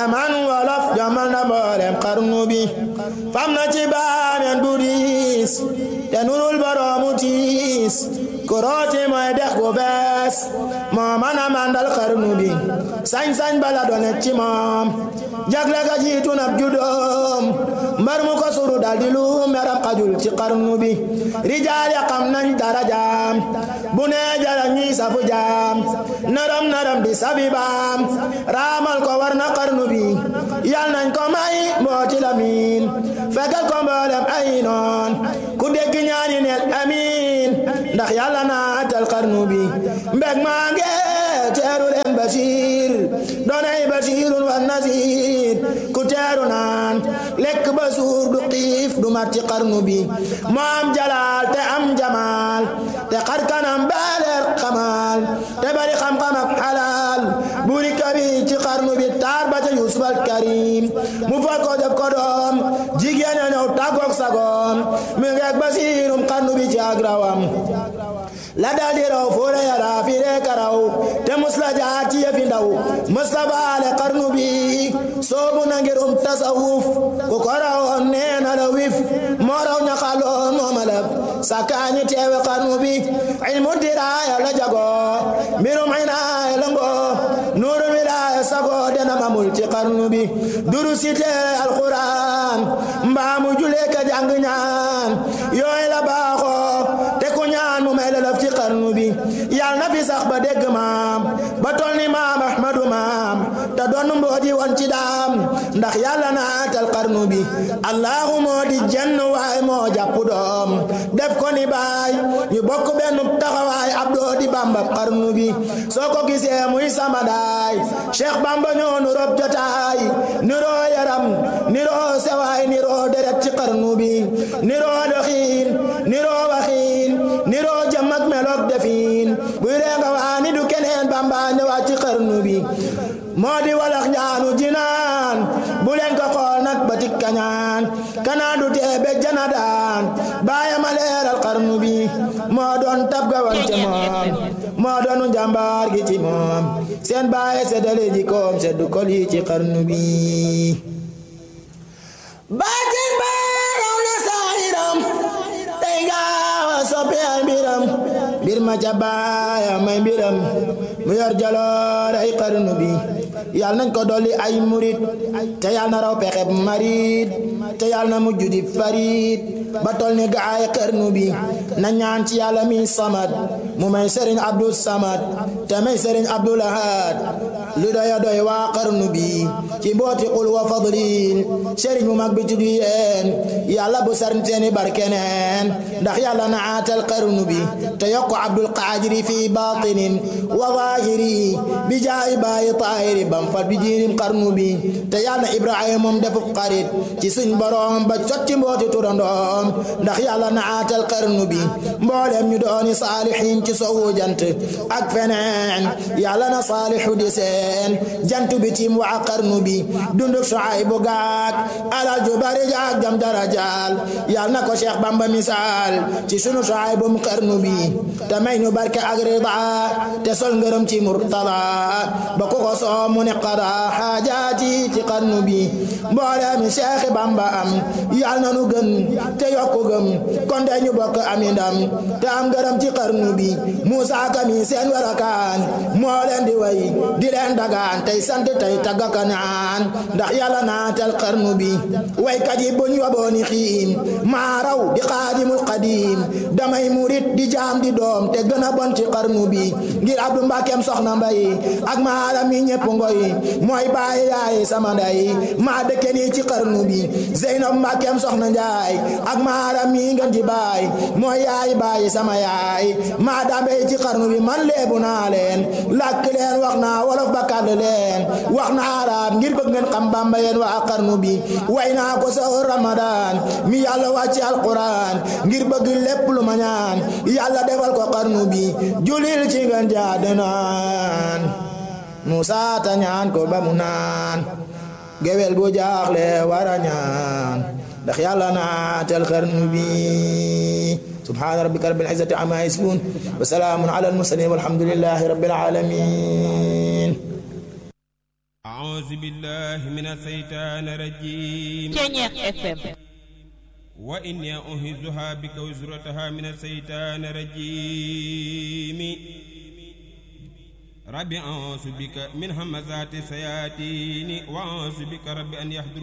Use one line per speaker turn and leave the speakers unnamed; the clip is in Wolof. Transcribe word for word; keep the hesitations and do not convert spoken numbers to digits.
man wolof jamal na mboolem xarnu bi fam na ci baameen bu diis te nurul boroomu tiis ku rooti mooy dex gu bees moo man a mandal xarnu bi sañ-sañ bala doone ci moom jagle ga jiitu nab judoom mbar mu ko suru dal di lu meram xajul ci xarnu bi rijaal ya xam nañ darajaam bu nee jara ñuy safu jaam naram naram di sabi baam raamal ko war na xarnu bi yal nañ ko may mbooti lamiin fekkal ko mboolem ay noon ku dégg ñaani neel amiin ndax yàlla naatal xarnu bi mbeg maa nge teeru leen Basiir doonay Basiirun wa Nasiir ku teeru naan lekk ba suur du xiif du mat ci xarnu bi moo am jalaal te am jamaal te xar kanam baaleer xamaal te bari xam-xam ak xalaal buri kabi ci xarnu bi taar ba ca Yuusuf al Karim mu fal ko def ko doom jigéen a ñëw tàggoog sagoom mi ngeeg Basiirum xarnu bi ci ak rawam la dal di raw foore yara fi rek raw te musla jaar ci yëfi ndaw musla baale xarnu bi soobu na ngirum tasawuf ku ko rawoon nee na la wif moo raw ñaxaloon moo malaf sakaañi teewe xarnu bi ilmu diraaya la jago mbirum inaaya la ngo nuuru wilaaya sago dena mamul ci xarnu bi duru site alquran mbaamu julee ka jàng ñaan yooy la baaxoo te ku ñaan mu may la laf ci xarnu bi yal na fi sax ba dégg maam ba tol ni maam ahmadu maam te doon mbooti woon ci daam ndax yàlla naatal xarnu bi allahu moo di jenn waay moo jàpp doom def ko ni baay ñu bokk benn taxawaay abdoo di bamba xarnu bi soo ko gisee muy samadaay cheikh bamba ñoo nu rob jotaay niroo yaram niroo sewaay niroo deret ci xarnu bi niroo doxiin niroo waxiin niroo jëm ak meloog defiin buy reenga waani du keneen bamba ñëwaat ci xarnu bi moo di walax njaanu jinaan bu leen ko xool nag ba tik kañaan kanaan du tee be jana daan baaya ma leeral xarnu bi moo doon tab ga wan ca moom moo doonu njàmbaar gi ci moom seen baaya seddale ji koom seddu kol yi ci xarnu bi baatin baaraw na saahiram tey gaawa soppi ay mbiram mbir ma ca baaya may mbiram mu yor jaloore ay xarnu bi yal nañ ko dolli ay murit te yal na raw pexeb marit te yal na mujj di farit ba tol ni gaay xarnu bi na ñaan ci yàlla mi samad mu may Sëriñ Abdou Samad te may Sëriñ Abdou Lahad lu doya doy waa xarnu bi ci mbooti qul wa fadlin sëriñ mu mag bi tuddu yeen yàlla bu sar seeni barkeneen ndax yàlla na aatal xarnu bi te yokk Abdul Qaadiri fi batinin wa zahiri bi jaay baay taahiri bam fat bi jiirim xarnu bi te yàlla na Ibrahima moom defu xarit ci suñ borom ba cot ci mbooti turandoom ndax yàlla na aatal xarnu bi mboolem ñu dooni saalihin ci sowu jant ak feneen yàlla na saalihu di seen jant bi tim waa xarnu bi dunduk Shuaybu gaak alal ju bari jaak jam darajaal yàlla na ko Cheikh Bamba misaal ci sunu Shuaybu mu xarnu bi te may ñu barke ak rida te sol ngërëm ci murtada ba ku ko soo mu ne qada xaajaati ci xarnu bi mboolem Cheikh Bamba am yàlla na nu gën te yokku gëm kon de ñu bokk ami ndam te am ngërëm ci xarnu bi Musa Kami seen warakaan moo leen di way di leen dagaan tey sant tey tagga naan ndax yàlla naatal xarnu bi waykat yi buñ wabooni xiim maa raw di xaadimul xadiim damay murit di jaam di doom te gën a bon ci xarnu bi ngir Abdu Mbàkkeem soxna mbay ak maaram yi ñépp ngoy mooy baay yaay sama nday maa dëkke nii ci xarnu bi Zeynab Mbàkkeem soxna njaay ak maaram yi ngeen di baay mooy yaay baay sama yaay maa dambey ci xarnu bi man leebu naa leen làkk leen wax naa wolof ba kàll leen wax naa arab ngir bëgg ngeen xam Bamba yeen waa xarnu bi way naa ko sa Ramadan mi yàlla wàcce alquran ngir bëgg lépp lu ma ñaan yàlla defal ko xarnu bi julil ci ngeen jaade naan Musa ta ñaan ko ba mu naan gewel bu jaaxle wara ñaan ndax yàlla naatal xarnu bi subhaana rabbika rabbil izzati amma yasifun wa salaamun ala al mursalin walhamdulillahi rabbil alamin
أعوذ بالله من الشيطان الرجيم
اف ام
وإني أعيذها بك وذريتها من الشيطان الرجيم رب أعوذ بك من همزات الشياطين وأعوذ بك رب أن يحضرون